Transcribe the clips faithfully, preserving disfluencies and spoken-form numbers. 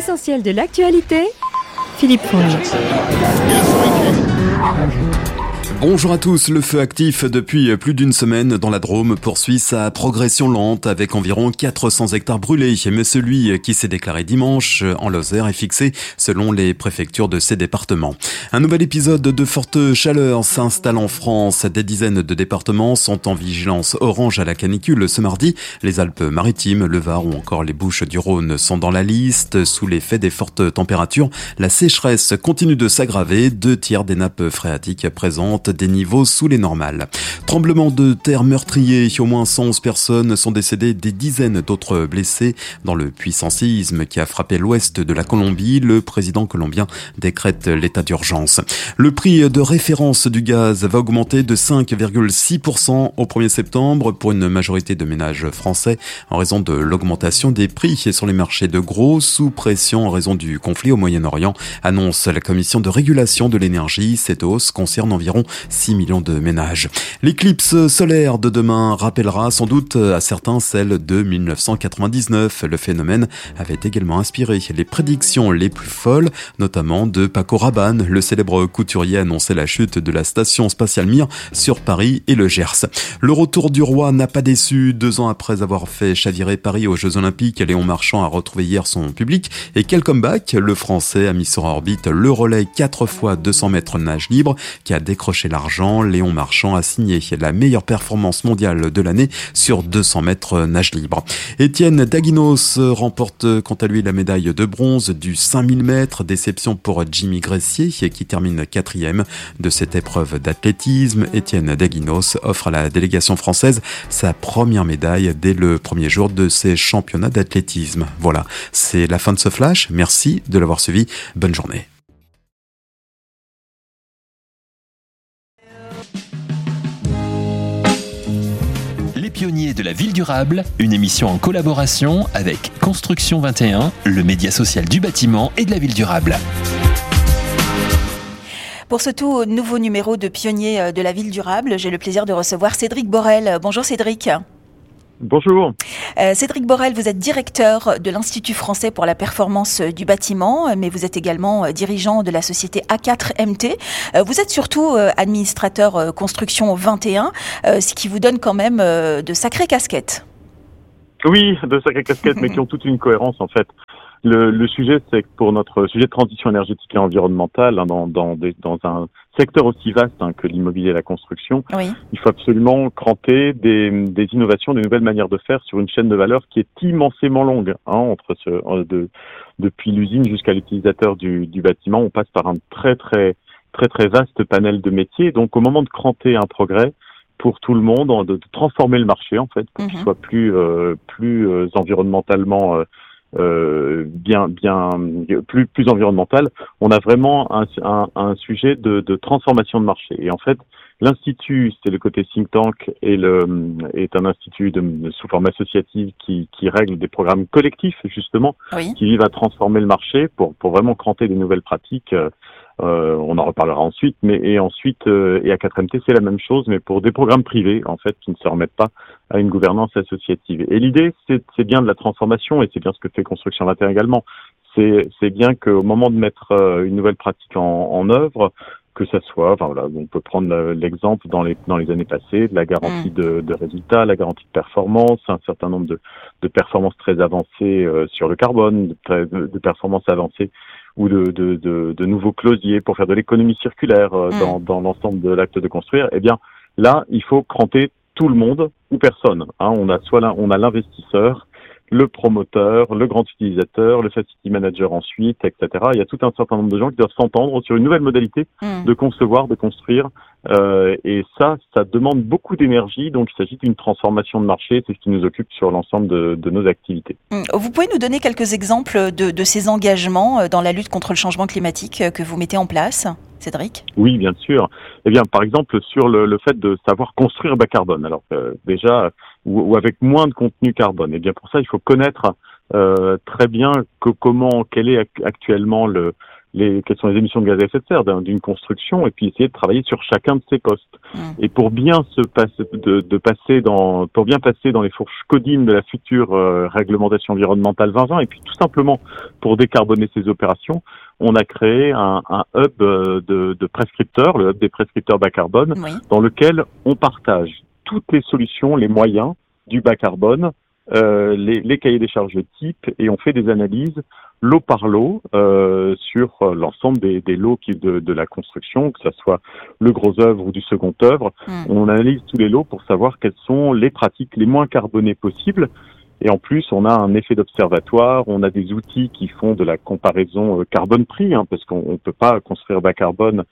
L'essentiel de l'actualité, Philippe Fournier. Bonjour à tous, le feu actif depuis plus d'une semaine dans la Drôme poursuit sa progression lente avec environ quatre cents hectares brûlés. Mais celui qui s'est déclaré dimanche en Lozère est fixé selon les préfectures de ces départements. Un nouvel épisode de forte chaleur s'installe en France. Des dizaines de départements sont en vigilance orange à la canicule ce mardi. Les Alpes-Maritimes, le Var ou encore les Bouches-du-Rhône sont dans la liste. Sous l'effet des fortes températures, la sécheresse continue de s'aggraver. Deux tiers des nappes phréatiques présentent des niveaux sous les normales. Tremblement de terre meurtrier, au moins cent onze personnes sont décédées, des dizaines d'autres blessés dans le puissant séisme qui a frappé l'ouest de la Colombie. Le président colombien décrète l'état d'urgence. Le prix de référence du gaz va augmenter de cinq virgule six pour cent au premier septembre pour une majorité de ménages français en raison de l'augmentation des prix sur les marchés de gros, sous pression en raison du conflit au Moyen-Orient, annonce la commission de régulation de l'énergie. Cette hausse concerne environ six millions de ménages. L'éclipse solaire de demain rappellera sans doute à certains celle de dix-neuf cent quatre-vingt-dix-neuf. Le phénomène avait également inspiré les prédictions les plus folles, notamment de Paco Rabanne. Le célèbre couturier annonçait la chute de la station spatiale Mir sur Paris et le Gers. Le retour du roi n'a pas déçu. Deux ans après avoir fait chavirer Paris aux Jeux Olympiques, Léon Marchand a retrouvé hier son public. Et quel comeback! Le Français a mis sur orbite le relais quatre fois deux cents mètres nage libre qui a décroché l'argent. Léon Marchand a signé la meilleure performance mondiale de l'année sur deux cents mètres nage libre. Étienne Daguinos remporte quant à lui la médaille de bronze du cinq mille mètres. Déception pour Jimmy Gressier qui termine quatrième de cette épreuve d'athlétisme. Étienne Daguinos offre à la délégation française sa première médaille dès le premier jour de ces championnats d'athlétisme. Voilà, c'est la fin de ce flash. Merci de l'avoir suivi. Bonne journée. Les pionniers de la ville durable, une émission en collaboration avec Construction vingt et un, le média social du bâtiment et de la ville durable. Pour ce tout nouveau numéro de Pionniers de la ville durable, j'ai le plaisir de recevoir Cédric Borel. Bonjour Cédric. Bonjour. Euh, Cédric Borel, vous êtes directeur de l'Institut français pour la performance du bâtiment, mais vous êtes également dirigeant de la société A quatre M T. Euh, vous êtes surtout euh, administrateur euh, Construction vingt et un, euh, ce qui vous donne quand même euh, de sacrées casquettes. Oui, de sacrées casquettes, mais qui ont toute une cohérence en fait. Le, le sujet, c'est que pour notre sujet de transition énergétique et environnementale, hein, dans, dans, des, dans un secteur aussi vaste hein, que l'immobilier et la construction, oui. Il faut absolument cranter des, des innovations, des nouvelles manières de faire sur une chaîne de valeur qui est immensément longue. Hein, entre ce, de, depuis l'usine jusqu'à l'utilisateur du, du bâtiment, on passe par un très très très très vaste panel de métiers. Donc, au moment de cranter un progrès pour tout le monde, de, de transformer le marché en fait, pour mm-hmm. qu'il soit plus euh, plus euh, environnementalement euh, Euh, bien, bien, plus, plus environnemental, on a vraiment un, un, un sujet de, de transformation de marché. Et en fait, l'institut, c'est le côté think tank et le est un institut de, de sous forme associative qui, qui règle des programmes collectifs justement, oui. qui vivent à transformer le marché pour, pour vraiment cranter des nouvelles pratiques. Euh, on en reparlera ensuite, mais et ensuite euh, et à quatre M T c'est la même chose, mais pour des programmes privés en fait qui ne se remettent pas à une gouvernance associative. Et l'idée c'est, c'est bien de la transformation et c'est bien ce que fait Construction vingt et un également. C'est, c'est bien qu'au moment de mettre euh, une nouvelle pratique en, en œuvre, que ça soit, enfin voilà, on peut prendre l'exemple dans les dans les années passées de la garantie mmh. de, de résultats, la garantie de performance, un certain nombre de, de performances très avancées euh, sur le carbone, de, de, de performances avancées ou de, de, de, de nouveaux closiers pour faire de l'économie circulaire euh, mmh. dans, dans l'ensemble de l'acte de construire. Eh bien, là, il faut cranter tout le monde ou personne. Hein. On a soit on a l'investisseur, le promoteur, le grand utilisateur, le facility manager ensuite, et cetera. Il y a tout un certain nombre de gens qui doivent s'entendre sur une nouvelle modalité mmh. de concevoir, de construire. Euh, et ça, ça demande beaucoup d'énergie. Donc, il s'agit d'une transformation de marché. C'est ce qui nous occupe sur l'ensemble de, de nos activités. Mmh. Vous pouvez nous donner quelques exemples de, de ces engagements dans la lutte contre le changement climatique que vous mettez en place, Cédric ? Oui, bien sûr. Eh bien, par exemple, sur le, le fait de savoir construire bas carbone. Alors, euh, déjà, ou, ou avec moins de contenu carbone. Eh bien, pour ça, il faut connaître euh, très bien que comment, quel est actuellement le les, quelles sont les émissions de gaz à effet de serre d'un, d'une construction, et puis essayer de travailler sur chacun de ces postes. Mmh. Et pour bien se passer, de, de passer dans, pour bien passer dans les fourches codines de la future euh, réglementation environnementale vingt vingt, et puis tout simplement pour décarboner ces opérations, on a créé un, un hub de, de prescripteurs, le hub des prescripteurs bas carbone, oui. dans lequel on partage toutes les solutions, les moyens du bas carbone, euh, les, les cahiers des charges de type, et on fait des analyses lot par lot euh, sur l'ensemble des, des lots qui, de, de la construction, que ce soit le gros œuvre ou du second œuvre. Mmh. On analyse tous les lots pour savoir quelles sont les pratiques les moins carbonées possibles. Et en plus, on a un effet d'observatoire, on a des outils qui font de la comparaison carbone-prix, hein, parce qu'on ne peut pas construire bas carbone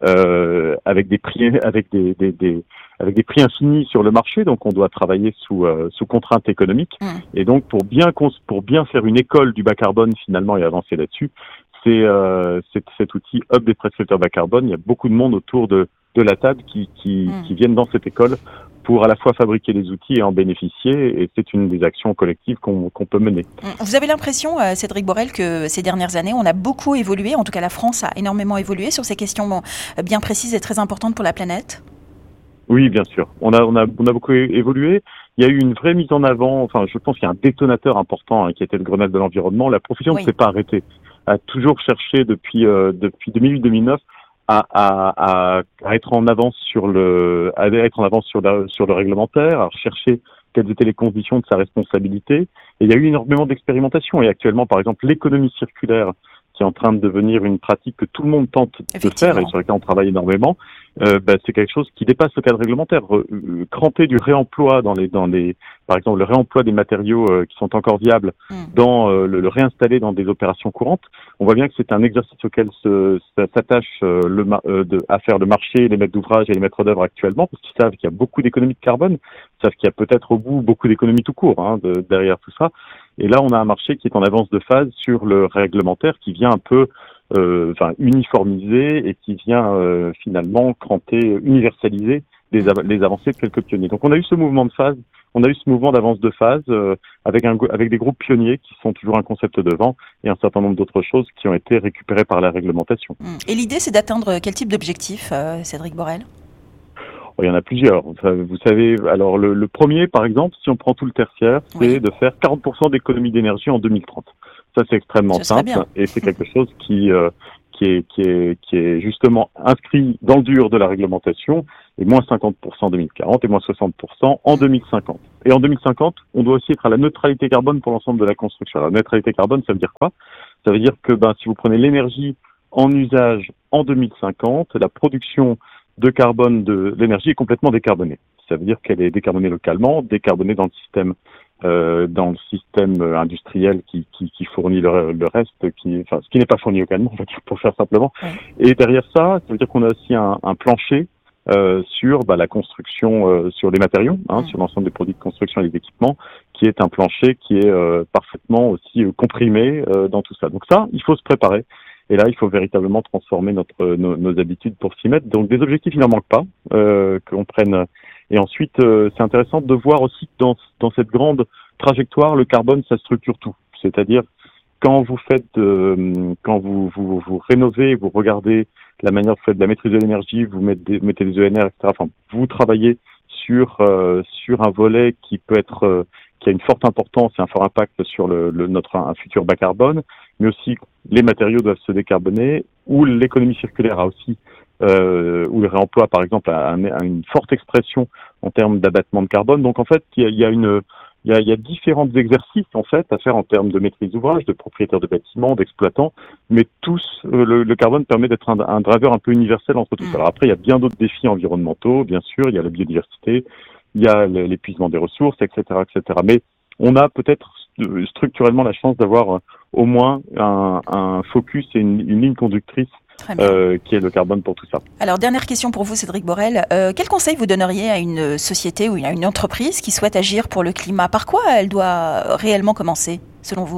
euh, avec des prix, avec des, des, des, avec des prix infinis sur le marché. Donc, on doit travailler sous, euh, sous contrainte économique. Mmh. Et donc, pour bien pour bien faire une école du bas carbone finalement et avancer là-dessus, c'est, euh, c'est cet outil Hub des prescripteurs bas carbone. Il y a beaucoup de monde autour de, de la table qui, qui, mmh. qui viennent dans cette école pour à la fois fabriquer des outils et en bénéficier, et c'est une des actions collectives qu'on, qu'on peut mener. Vous avez l'impression, Cédric Borel, que ces dernières années, on a beaucoup évolué, en tout cas la France a énormément évolué sur ces questions bien précises et très importantes pour la planète ? Oui, bien sûr. On a, on a, on a beaucoup évolué. Il y a eu une vraie mise en avant, enfin, je pense qu'il y a un détonateur important hein, qui était le Grenelle de l'environnement. La profession oui. ne s'est pas arrêtée, a toujours cherché depuis, euh, depuis deux mille huit deux mille neuf À, à, à être en avance sur le, à être en avance sur, la, sur le réglementaire, à rechercher quelles étaient les conditions de sa responsabilité. Et il y a eu énormément d'expérimentation. Et actuellement, par exemple, l'économie circulaire, qui est en train de devenir une pratique que tout le monde tente de faire et sur laquelle on travaille énormément, euh, bah, c'est quelque chose qui dépasse le cadre réglementaire. Euh, cranter du réemploi dans les, dans les, par exemple, le réemploi des matériaux euh, qui sont encore viables, mmh. dans euh, le, le réinstaller dans des opérations courantes. On voit bien que c'est un exercice auquel se, s'attache euh, le, euh, de, à faire le marché, les maîtres d'ouvrage et les maîtres d'œuvre actuellement, parce qu'ils savent qu'il y a beaucoup d'économies de carbone, ils savent qu'il y a peut-être au bout beaucoup d'économies tout court hein, de, derrière tout ça. Et là, on a un marché qui est en avance de phase sur le réglementaire, qui vient un peu euh, enfin, uniformiser et qui vient euh, finalement cranter, universaliser les, av- les avancées de quelques pionniers. Donc on a eu ce mouvement de phase, on a eu ce mouvement d'avance de phase euh, avec, un, avec des groupes pionniers qui sont toujours un concept devant et un certain nombre d'autres choses qui ont été récupérées par la réglementation. Et l'idée, c'est d'atteindre quel type d'objectif, euh, Cédric Borel ? Il y en a plusieurs. Vous savez, alors le, le premier, par exemple, si on prend tout le tertiaire, c'est oui. de faire quarante pour cent d'économie d'énergie en deux mille trente. Ça, c'est extrêmement Ce simple et c'est quelque chose qui, euh, qui, est, qui, est, qui est justement inscrit dans le dur de la réglementation, et moins cinquante pour cent en deux mille quarante et moins soixante pour cent en deux mille cinquante. Et en deux mille cinquante, on doit aussi être à la neutralité carbone pour l'ensemble de la construction. Alors, la neutralité carbone, ça veut dire quoi ? Ça veut dire que ben, si vous prenez l'énergie en usage en deux mille cinquante, la production de carbone de l'énergie est complètement décarbonée. Ça veut dire qu'elle est décarbonée localement, décarbonée dans le système euh, dans le système industriel qui, qui, qui fournit le, le reste, qui, enfin ce qui n'est pas fourni localement, on va dire pour faire simplement. Ouais. Et derrière ça, ça veut dire qu'on a aussi un, un plancher euh, sur bah, la construction, euh, sur les matériaux, hein, ouais. sur l'ensemble des produits de construction et des équipements, qui est un plancher qui est euh, parfaitement aussi euh, comprimé euh, dans tout ça. Donc ça, il faut se préparer. Et là, il faut véritablement transformer notre, nos, nos habitudes pour s'y mettre. Donc, des objectifs, il n'en manque pas, euh, qu'on prenne. Et ensuite, euh, c'est intéressant de voir aussi que dans, dans cette grande trajectoire, le carbone, ça structure tout. C'est-à-dire, quand vous faites, euh, quand vous, vous, vous rénovez, vous regardez la manière dont vous faites de la maîtrise de l'énergie, vous mettez, mettez des E N R, et cetera. Enfin, vous travaillez sur, euh, sur un volet qui peut être, euh, qui a une forte importance et un fort impact sur le, le, notre, un futur bas carbone, mais aussi les matériaux doivent se décarboner, ou l'économie circulaire a aussi, euh, ou le réemploi par exemple a, a une forte expression en termes d'abattement de carbone. Donc en fait, il y a, il y a une, il y a, il y a différents exercices en fait à faire en termes de maîtrise d'ouvrage, de propriétaires de bâtiments, d'exploitants, mais tous, euh, le, le carbone permet d'être un, un driver un peu universel entre tous. Alors après, il y a bien d'autres défis environnementaux, bien sûr, il y a la biodiversité, il y a l'épuisement des ressources, et cetera, et cetera. Mais on a peut-être structurellement la chance d'avoir au moins un, un focus et une, une ligne conductrice euh, qui est le carbone pour tout ça. Alors, dernière question pour vous, Cédric Borel. Euh, quel conseil vous donneriez à une société ou à une entreprise qui souhaite agir pour le climat ? Par quoi elle doit réellement commencer, selon vous ?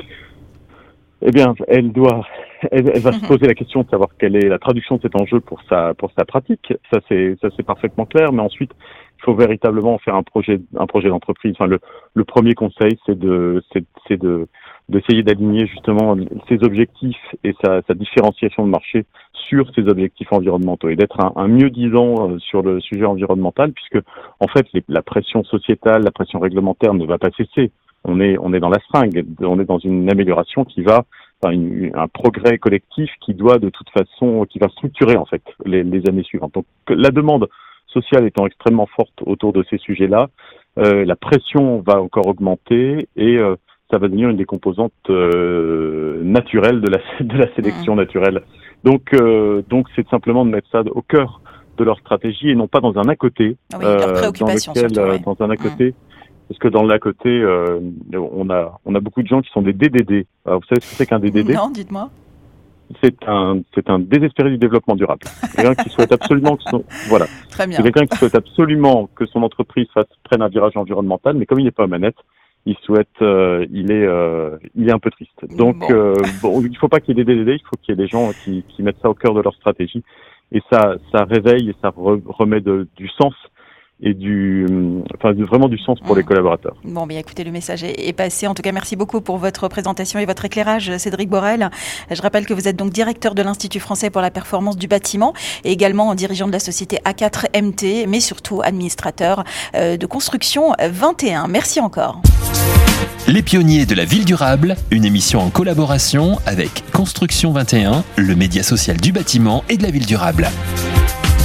Eh bien, elle doit, elle, elle va se poser la question de savoir quelle est la traduction de cet enjeu pour sa, pour sa pratique. Ça, c'est, ça, c'est parfaitement clair. Mais ensuite, il faut véritablement faire un projet, un projet d'entreprise. Enfin, le, le premier conseil, c'est de, c'est, c'est de, d'essayer d'aligner justement ses objectifs et sa, sa différenciation de marché sur ses objectifs environnementaux et d'être un, un mieux-disant sur le sujet environnemental, puisque en fait les, la pression sociétale, la pression réglementaire ne va pas cesser. On est, on est dans la seringue, on est dans une amélioration qui va, enfin une, un progrès collectif qui doit de toute façon, qui va structurer en fait les, les années suivantes. Donc la demande sociale étant extrêmement forte autour de ces sujets-là, euh, la pression va encore augmenter et euh, ça va devenir une des composantes euh, naturelles de la, de la sélection mmh. naturelle. Donc, euh, donc c'est simplement de mettre ça au cœur de leur stratégie et non pas dans un à côté, oui, leur préoccupation dans lequel, surtout, oui. dans un à côté. Mmh. Parce que dans le à côté, euh, on a on a beaucoup de gens qui sont des D D D. Alors, vous savez ce que c'est qu'un D D D ? Non, dites-moi. C'est un c'est un désespéré du développement durable. Quelqu'un qui souhaite absolument que son voilà. Très bien. C'est quelqu'un qui souhaite absolument que son entreprise fasse prenne un virage environnemental, mais comme il n'est pas aux manettes, il souhaite, euh, il est, euh, il est un peu triste. Donc, bon. Euh, bon, il faut pas qu'il y ait des D D D, il faut qu'il y ait des gens qui, qui mettent ça au cœur de leur stratégie. Et ça, ça réveille et ça re, remet de, du sens et du, enfin, vraiment du sens pour mmh. les collaborateurs. Bon, bien écoutez, le message est, est passé. En tout cas, merci beaucoup pour votre présentation et votre éclairage, Cédric Borel. Je rappelle que vous êtes donc directeur de l'Institut français pour la performance du bâtiment et également dirigeant de la société A quatre M T, mais surtout administrateur euh, de Construction vingt et un. Merci encore. Les pionniers de la ville durable, une émission en collaboration avec Construction vingt et un, le média social du bâtiment et de la ville durable.